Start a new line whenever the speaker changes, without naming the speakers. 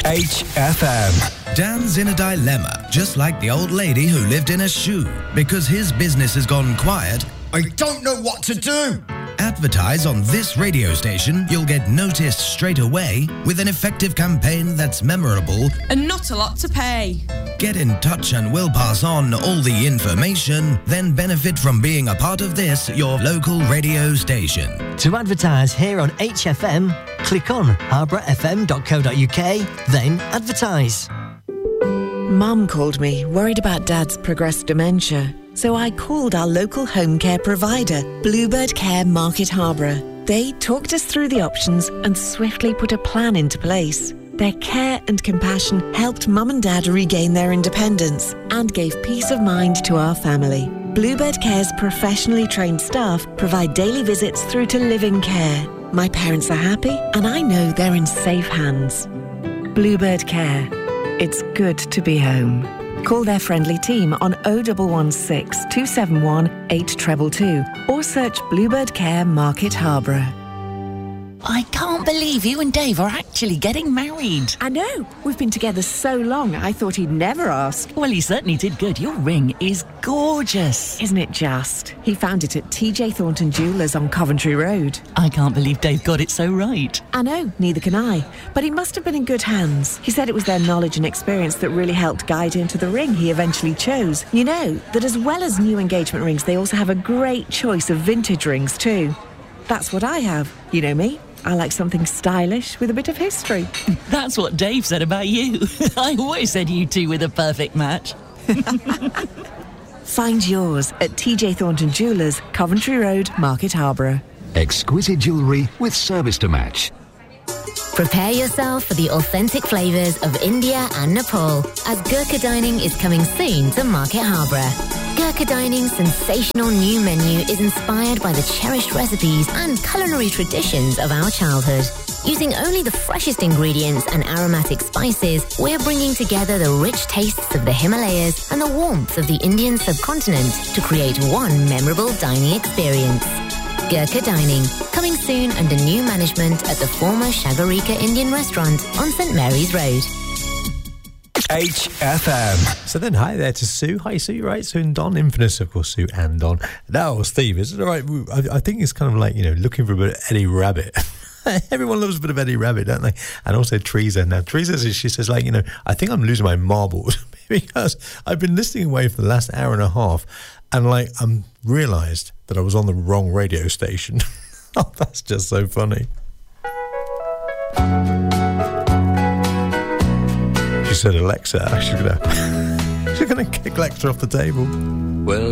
HFM. Dan's in a dilemma, just like the old lady who lived in a shoe. Because his business has gone quiet,
I don't know what to do.
Advertise on this radio station, you'll get noticed straight away with an effective campaign that's memorable
and not a lot to pay.
Get in touch and we'll pass on all the information, then benefit from being a part of this, your local radio station.
To advertise here on HFM, click on harbourfm.co.uk, then advertise.
Mum called me, worried about Dad's progressed dementia. So I called our local home care provider, Bluebird Care Market Harborough. They talked us through the options and swiftly put a plan into place. Their care and compassion helped Mum and Dad regain their independence and gave peace of mind to our family. Bluebird Care's professionally trained staff provide daily visits through to living care. My parents are happy and I know they're in safe hands. Bluebird Care. It's good to be home. Call their friendly team on 0116 271 8222 or search Bluebird Care Market Harborough.
I can't believe you and Dave are actually getting married.
I know. We've been together so long, I thought he'd never ask.
Well, he certainly did good. Your ring is gorgeous.
Isn't it just? He found it at TJ Thornton Jewellers on Coventry Road.
I can't believe Dave got it so right.
I know, neither can I. But he must have been in good hands. He said it was their knowledge and experience that really helped guide him to the ring he eventually chose. You know, that as well as new engagement rings, they also have a great choice of vintage rings too. That's what I have. You know me. I like something stylish with a bit of history.
That's what Dave said about you. I always said you two were the perfect match.
Find yours at TJ Thornton Jewellers, Coventry Road, Market Harborough.
Exquisite jewellery with service to match.
Prepare yourself for the authentic flavours of India and Nepal, as Gurkha Dining is coming soon to Market Harborough. Gurkha Dining's sensational new menu is inspired by the cherished recipes and culinary traditions of our childhood. Using only the freshest ingredients and aromatic spices, we're bringing together the rich tastes of the Himalayas and the warmth of the Indian subcontinent to create one memorable dining experience. Gurkha Dining, coming soon under new management at the former Shagarika Indian restaurant on St Mary's Road.
HFM.
So then, hi there to Sue. Hi, Sue, right? Sue and Don. Infamous, of course, Sue and Don. Now, Steve, is it all right? I think it's kind of like, looking for a bit of Eddie Rabbit. Everyone loves a bit of Eddie Rabbit, don't they? And also Teresa. Now, Teresa, she says, I think I'm losing my marbles because I've been listening away for the last hour and a half and, I'm realised that I was on the wrong radio station. Oh, that's just so funny. She said, Alexa, she's gonna kick Alexa off the table.
Well,